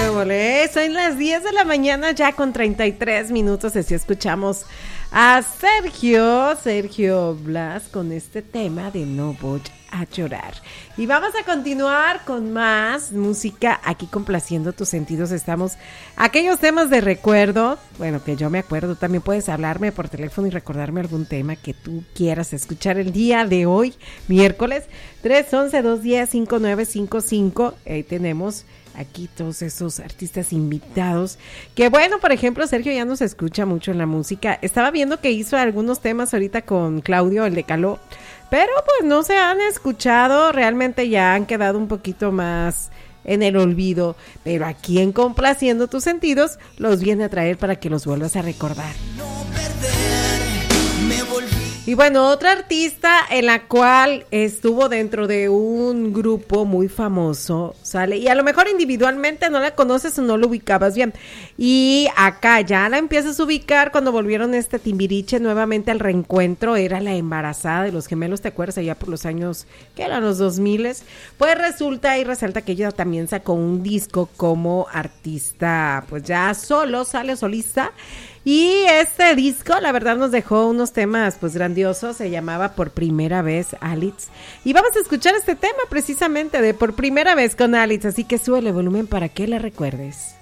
qué volé. Son las 10 de la mañana ya con 33 minutos. Así escuchamos a Sergio Blas con este tema de No Voy a Llorar. Y vamos a continuar con más música aquí complaciendo tus sentidos. Estamos aquellos temas de recuerdo, bueno, que yo me acuerdo. También puedes hablarme por teléfono y recordarme algún tema que tú quieras escuchar el día de hoy, miércoles 311-210-5955. Ahí tenemos aquí todos esos artistas invitados que, bueno, por ejemplo, Sergio ya nos escucha mucho en la música. Estaba viendo que hizo algunos temas ahorita con Claudio, el de Caló, pero pues no se han escuchado, realmente ya han quedado un poquito más en el olvido, pero aquí en Complaciendo Tus Sentidos los viene a traer para que los vuelvas a recordar. No perder, me volví. Y bueno, otra artista en la cual estuvo dentro de un grupo muy famoso, sale, y a lo mejor individualmente no la conoces o no lo ubicabas bien, y acá ya la empiezas a ubicar cuando volvieron Timbiriche nuevamente al reencuentro. Era la embarazada de los gemelos, ¿te acuerdas? Allá por los años, que eran los 2000, pues resulta y resalta que ella también sacó un disco como artista, pues ya solo, sale solista. Y este disco, la verdad, nos dejó unos temas pues grandiosos. Se llamaba Por Primera Vez, Alitz. Y vamos a escuchar este tema precisamente de Por Primera Vez con Alitz. Así que súbele volumen para que la recuerdes.